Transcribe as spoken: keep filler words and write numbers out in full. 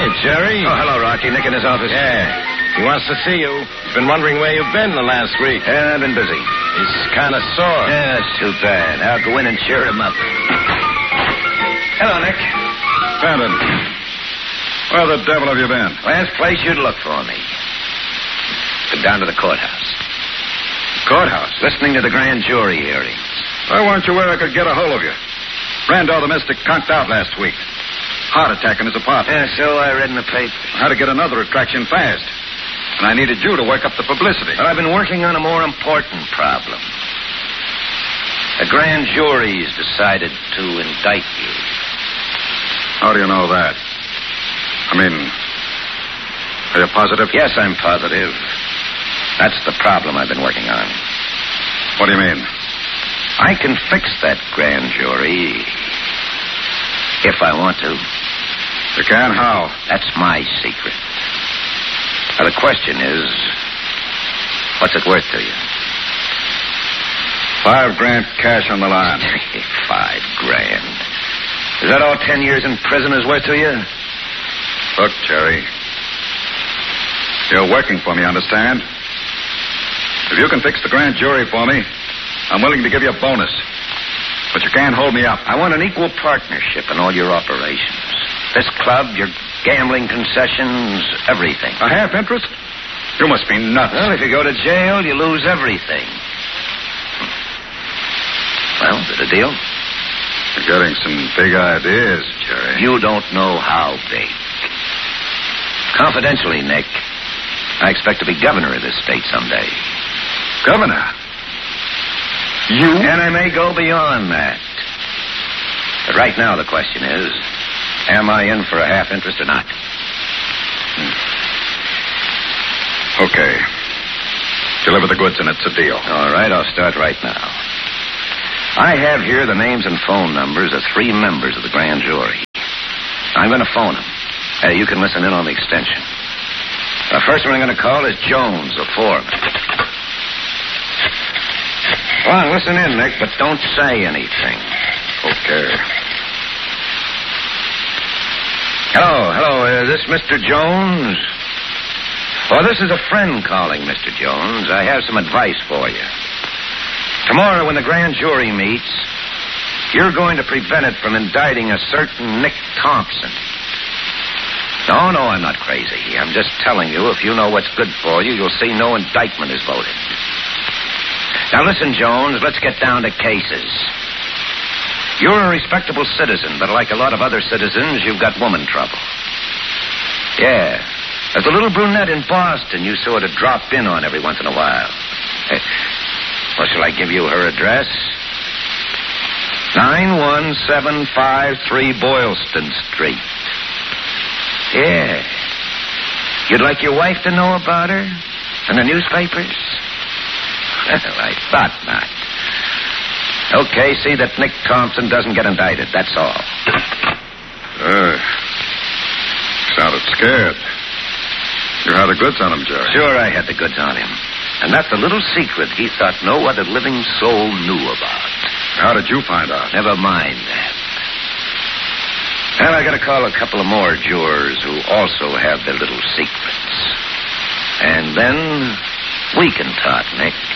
Jerry. Oh, hello, Rocky. Nick in his office. Yeah. He wants to see you. He's been wondering where you've been the last week. Yeah, I've been busy. He's kind of sore. Yeah, that's too bad. I'll go in and cheer him up. Hello, Nick. Stanton. Where the devil have you been? Last place you'd look for me. Been down to the courthouse. Courthouse? Listening to the grand jury hearings. Why weren't you where I could get a hold of you? Randall, the mystic, conked out last week. Heart attack in his apartment. Yeah, so I read in the paper. I had to get another attraction fast. And I needed you to work up the publicity. Well, I've been working on a more important problem. The grand jury's decided to indict you. How do you know that? I mean, are you positive? Yes, I'm positive. That's the problem I've been working on. What do you mean? I can fix that grand jury if I want to. You can? How? That's my secret. Now, the question is, what's it worth to you? Five grand cash on the line. Five grand. Is that all ten years in prison is worth to you? Look, Jerry. You're working for me, understand? If you can fix the grand jury for me, I'm willing to give you a bonus. But you can't hold me up. I want an equal partnership in all your operations. This club, your gambling concessions, everything. A half interest? You must be nuts. Well, if you go to jail, you lose everything. Well, is it a deal? You're getting some big ideas, Jerry. You don't know how big. Confidentially, Nick, I expect to be governor of this state someday. Governor? You? And I may go beyond that. But right now the question is, am I in for a half interest or not? Hmm. Okay. Deliver the goods and it's a deal. All right, I'll start right now. I have here the names and phone numbers of three members of the grand jury. I'm going to phone them. Hey, you can listen in on the extension. The first one I'm going to call is Jones, the foreman. Go on, listen in, Nick, but don't say anything. Okay. Hello, hello, is this Mister Jones? Well, this is a friend calling, Mister Jones. I have some advice for you. Tomorrow, when the grand jury meets, you're going to prevent it from indicting a certain Nick Thompson. No, no, I'm not crazy. I'm just telling you, if you know what's good for you, you'll see no indictment is voted. Now, listen, Jones, let's get down to cases. You're a respectable citizen, but like a lot of other citizens, you've got woman trouble. Yeah. There's a little brunette in Boston you sort of drop in on every once in a while. Hey, well, shall I give you her address? nine one seven five three Boylston Street. Yeah. You'd like your wife to know about her? In the newspapers? Well, I thought not. Okay, see that Nick Thompson doesn't get indicted, that's all. Uh, sounded scared. You had the goods on him, Jerry. Sure, I had the goods on him. And that's the little secret he thought no other living soul knew about. How did you find out? Never mind that. And I got to call a couple of more jurors who also have their little secrets. And then we can talk, Nick.